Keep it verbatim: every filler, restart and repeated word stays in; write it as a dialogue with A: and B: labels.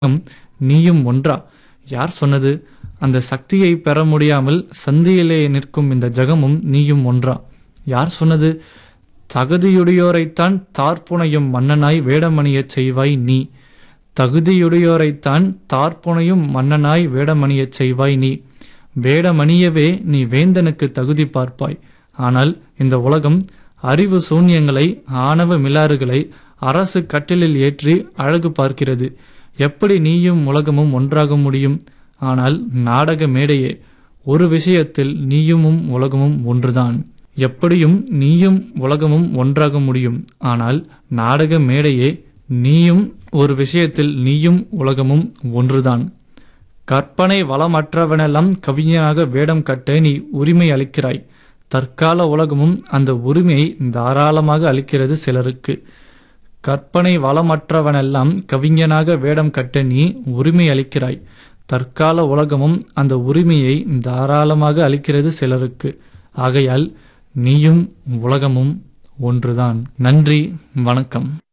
A: ம், நீயும் ஒன்றா? யார் சொன்னது? அந்த சக்தியை பெற முடியாமல் சந்தியிலே நிற்கும் இந்த ஜகமும் நீயும் ஒன்றா? யார் சொன்னது? தகுதியுடையோரைத்தான் தார்ப்புனையும் மன்னனாய் வேடமணியச் செய்வாய் நீ. தகுதியுடையோரைத்தான் தார்ப்புனையும் மன்னனாய் வேடமணியச் செய்வாய் நீ. வேடமணியவே நீ வேந்தனுக்கு தகுதி பார்ப்பாய். ஆனால் இந்த உலகம் அறிவு சூன்யங்களை, ஆணவ மிலாறுகளை அரசு கட்டிலில் ஏற்றி அழகு பார்க்கிறது. எப்படி நீயும் உலகமும் ஒன்றாக முடியும்? ஆனால் நாடக மேடையே, ஒரு விஷயத்தில் நீயும் உலகமும் ஒன்றுதான். எப்படியும் நீயும் உலகமும் ஒன்றாக முடியும். ஆனால் நாடக மேடையே, நீயும் ஒரு விஷயத்தில் நீயும் உலகமும் ஒன்றுதான். கற்பனை வளமற்றவனெல்லாம் கவிஞனாக வேடம் கட்ட நீ உரிமை அளிக்கிறாய். தற்கால உலகமும் அந்த உரிமையை தாராளமாக அளிக்கிறது சிலருக்கு. கற்பனை வளமற்றவனெல்லாம் கவிஞனாக வேடம் கட்ட நீ உரிமை அளிக்கிறாய். தற்கால உலகமும் அந்த உரிமையை தாராளமாக அளிக்கிறது சிலருக்கு. ஆகையால் நீயும் உலகமும் ஒன்றுதான். நன்றி, வணக்கம்.